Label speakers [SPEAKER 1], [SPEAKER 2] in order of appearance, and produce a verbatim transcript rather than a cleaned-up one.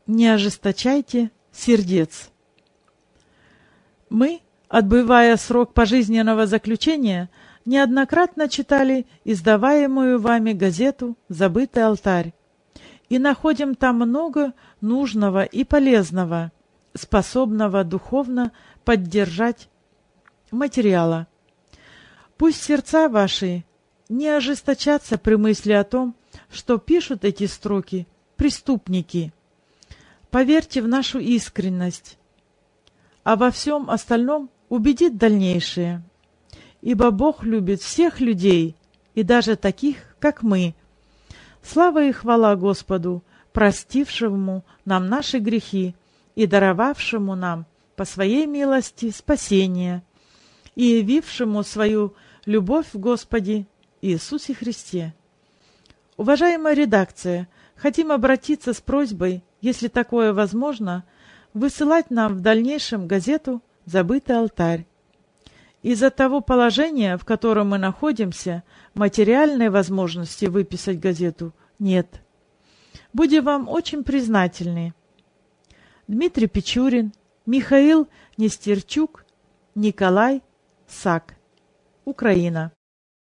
[SPEAKER 1] Не ожесточайте сердец. Мы, отбывая срок пожизненного заключения, неоднократно читали издаваемую вами газету «Забытый алтарь» и находим там много нужного и полезного, способного духовно поддержать материала. Пусть сердца ваши не ожесточатся при мысли о том, что пишут эти строки преступники. Поверьте в нашу искренность, а во всем остальном убедит дальнейшее. Ибо Бог любит всех людей, и даже таких, как мы. Слава и хвала Господу, простившему нам наши грехи и даровавшему нам по своей милости спасение, и явившему свою любовь в Господе Иисусе Христе. Уважаемая редакция, хотим обратиться с просьбой, если такое возможно, высылать нам в дальнейшем газету «Забытый алтарь». Из-за того положения, в котором мы находимся, материальной возможности выписать газету нет. Будем вам очень признательны. Дмитрий Печурин, Михаил Нестерчук, Николай Сак. Украина.